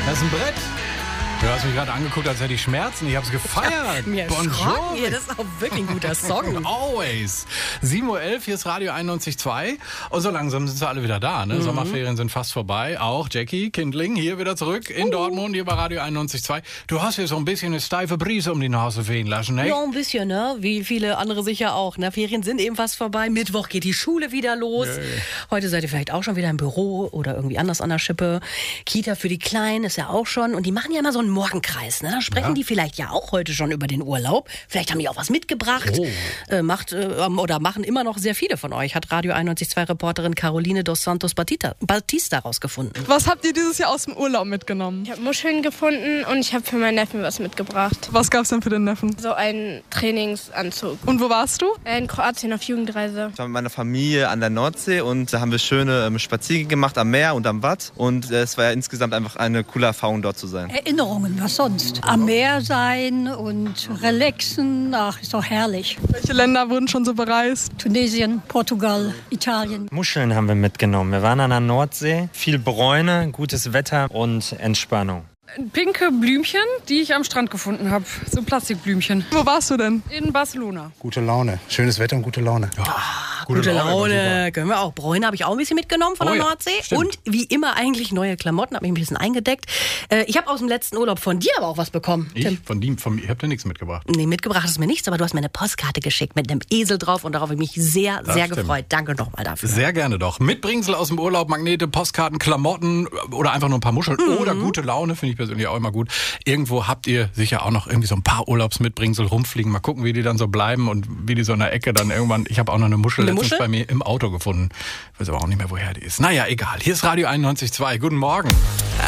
Das ist ein Brett. Du hast mich gerade angeguckt, als hätte ich Schmerzen. Ich habe es gefeiert. Mir erschrocken hier, das ist auch wirklich ein guter Song. Always. 7:11 Uhr, hier ist Radio 91.2. Und so langsam sind sie alle wieder da. Ne? Sommerferien sind fast vorbei. Auch Jackie Kindling hier wieder zurück in Dortmund, hier bei Radio 91.2. Du hast hier so ein bisschen eine steife Brise um die Nase wehen lassen, ne? Ja, ein bisschen, ne? Wie viele andere sicher auch. Ne? Ferien sind eben fast vorbei. Mittwoch geht die Schule wieder los. Heute seid ihr vielleicht auch schon wieder im Büro oder irgendwie anders an der Schippe. Kita für die Kleinen ist ja auch schon. Und die machen ja immer so einen Morgenkreis. Ne? Da sprechen die vielleicht ja auch heute schon über den Urlaub. Vielleicht haben die auch was mitgebracht. Machen immer noch sehr viele von euch, hat Radio 91.2 Reporterin Caroline dos Santos Batista rausgefunden. Was habt ihr dieses Jahr aus dem Urlaub mitgenommen? Ich habe Muscheln gefunden und ich habe für meinen Neffen was mitgebracht. Was gab's denn für den Neffen? So einen Trainingsanzug. Und wo warst du? In Kroatien auf Jugendreise. Ich war mit meiner Familie an der Nordsee und da haben wir schöne Spaziergänge gemacht am Meer und am Watt. Und es war ja insgesamt einfach eine coole Erfahrung, dort zu sein. Erinnerungen, was sonst? Am Meer sein und relaxen, ach, ist doch herrlich. Welche Länder wurden schon so bereist? Tunesien, Portugal, Italien. Muscheln haben wir mitgenommen. Wir waren an der Nordsee, viel Bräune, gutes Wetter und Entspannung. Pinke Blümchen, die ich am Strand gefunden habe. So Plastikblümchen. Wo warst du denn? In Barcelona. Gute Laune. Schönes Wetter und gute Laune. Ja, Gute Laune. Können wir auch. Bräune habe ich auch ein bisschen mitgenommen von der Nordsee. Stimmt. Und wie immer eigentlich neue Klamotten. Habe mich ein bisschen eingedeckt. Ich habe aus dem letzten Urlaub von dir aber auch was bekommen. Tim. Ich hab dir nichts mitgebracht. Nee, mitgebracht ist mir nichts, aber du hast mir eine Postkarte geschickt mit einem Esel drauf und darauf habe ich mich sehr gefreut. Danke nochmal dafür. Sehr gerne doch. Mitbringsel aus dem Urlaub, Magnete, Postkarten, Klamotten oder einfach nur ein paar Muscheln oder gute Laune, finde ich persönlich auch immer gut. Irgendwo habt ihr sicher auch noch irgendwie so ein paar Urlaubsmitbringsel rumfliegen. Mal gucken, wie die dann so bleiben und wie die so in der Ecke dann irgendwann... Ich habe auch noch eine Muschel letztens bei mir im Auto gefunden. Ich weiß aber auch nicht mehr, woher die ist. Naja, egal. Hier ist Radio 91.2. Guten Morgen.